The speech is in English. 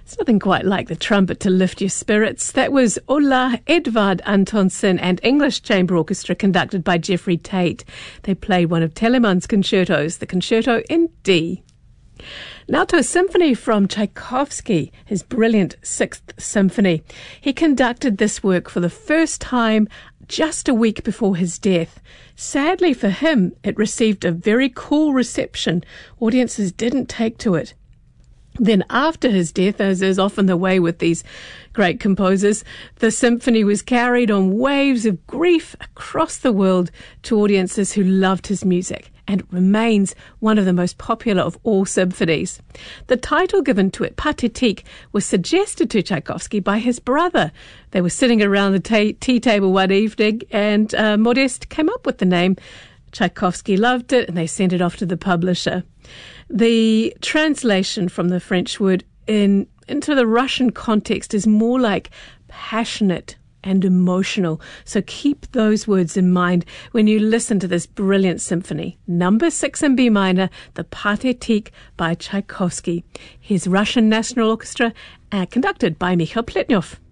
It's nothing quite like the trumpet to lift your spirits. That was Ola Edvard Antonsson and English Chamber Orchestra conducted by Jeffrey Tate. They played one of Telemann's concertos, the Concerto in D. Now to a symphony from Tchaikovsky, his brilliant Sixth Symphony. He conducted this work for the first time just a week before his death. Sadly for him, it received a very cool reception. Audiences didn't take to it. Then after his death, as is often the way with these great composers, the symphony was carried on waves of grief across the world to audiences who loved his music, and it remains one of the most popular of all symphonies. The title given to it, Pathétique, was suggested to Tchaikovsky by his brother. They were sitting around the tea table one evening, and Modeste came up with the name. Tchaikovsky loved it, and they sent it off to the publisher. The translation from the French word into the Russian context is more like passionate and emotional. So keep those words in mind when you listen to this brilliant symphony. Number 6 in B minor, the Pathétique by Tchaikovsky. His Russian National Orchestra, conducted by Mikhail Pletnyov.